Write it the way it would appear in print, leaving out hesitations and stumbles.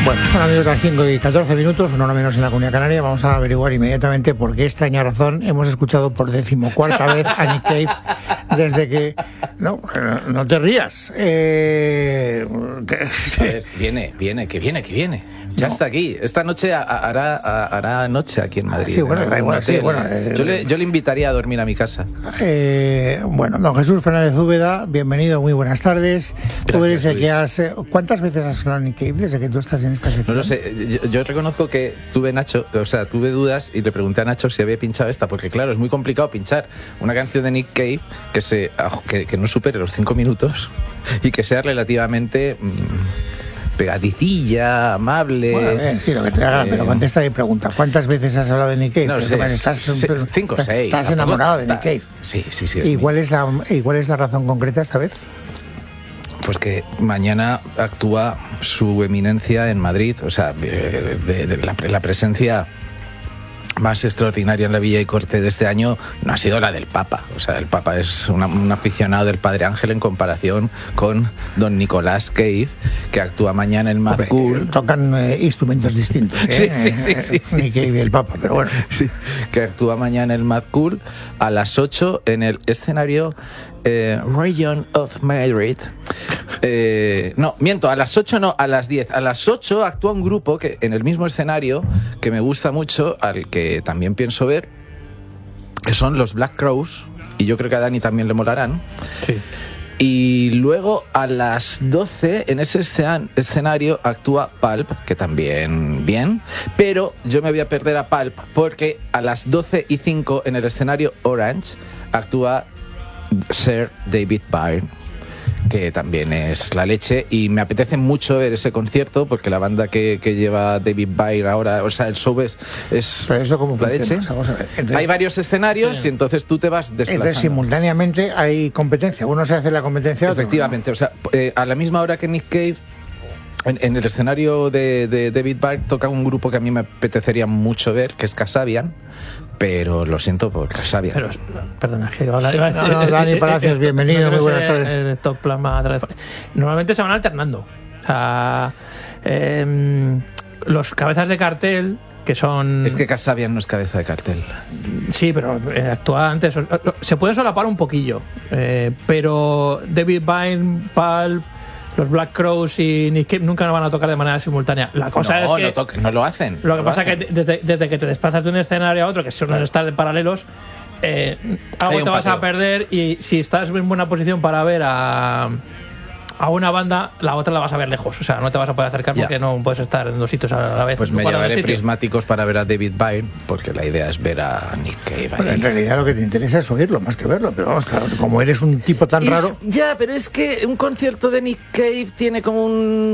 Bueno, son amigos las 5:14, una hora menos en la Comunidad Canaria. Vamos a averiguar inmediatamente por qué extraña razón hemos escuchado por 14ª vez a Nick Cave desde que... No te rías. A ver, viene. Ya está aquí. Esta noche hará noche aquí en Madrid. Sí, bueno, da igual. Sí, bueno, yo le invitaría a dormir a mi casa. Bueno, don Jesús Fernández Úbeda, bienvenido, muy buenas tardes. Tú eres el que has... ¿Cuántas veces has hablado Nick Cave desde que tú estás en esta sección? No lo sé. Yo reconozco que tuve dudas y le pregunté a Nacho si había pinchado esta, porque claro, es muy complicado pinchar una canción de Nick Cave que no supere los 5 minutos y que sea relativamente... pegadicilla, amable. Bueno, sí, lo que te haga, pero contesta mi pregunta. ¿Cuántas veces has hablado de Nick Cave? No sé, 5 o 6. Estás enamorado de Nick Cave. Sí. ¿Y cuál es la razón concreta esta vez? Pues que mañana actúa su eminencia en Madrid, o sea, la presencia más extraordinaria en la Villa y Corte de este año no ha sido la del Papa. O sea, el Papa es un aficionado del Padre Ángel en comparación con don Nicolás Cave, que actúa mañana en Mad Cool. Tocan instrumentos distintos, ¿eh? Sí. Nick Cave y el Papa, pero bueno. Sí, que actúa mañana en Mad Cool a las 8 en el escenario Region of Madrid. A las 8 no, a las 10. A las 8 actúa un grupo que en el mismo escenario que me gusta mucho, al que también pienso ver, que son los Black Crowes, y yo creo que a Dani también le molarán. Sí. Y luego a las 12 en ese escenario actúa Pulp, que también bien, pero yo me voy a perder a Pulp porque a las 12:05 en el escenario Orange actúa Sir David Byrne, que también es la leche, y me apetece mucho ver ese concierto porque la banda que lleva David Byrne ahora, o sea, el show es ¿pero eso cómo la funciona? leche. Vamos a ver. Entonces, hay varios escenarios y entonces tú te vas desplazando. Entonces simultáneamente hay competencia, uno se hace la competencia a otro. Efectivamente, ¿no? O sea, a la misma hora que Nick Cave, en el escenario de David Byrne toca un grupo que a mí me apetecería mucho ver, que es Kasabian, pero lo siento por Kasabian. Pero, perdona, es que iba a decir... No, Dani Palacios, bienvenido, muy buenas tardes. El top plasma normalmente se van alternando. O sea, los cabezas de cartel, que son... Es que Kasabian no es cabeza de cartel. Sí, pero actúa antes. Se puede solapar un poquillo, pero David Byrne, Pulp, los Black Crowes y Nick Cave nunca nos van a tocar de manera simultánea. La cosa es que no lo hacen. Lo que pasa es que desde que te desplazas de un escenario a otro, que son estar de paralelos, algo te vas a perder, y si estás en buena posición para ver a una banda, la otra la vas a ver lejos. O sea, no te vas a poder acercar porque no puedes estar en dos sitios a la vez. Pues me llevaré prismáticos para ver a David Byrne, porque la idea es ver a Nick Cave. Bueno, en realidad lo que te interesa es oírlo más que verlo, pero vamos, claro, como eres un tipo tan raro... Ya, pero es que un concierto de Nick Cave tiene como un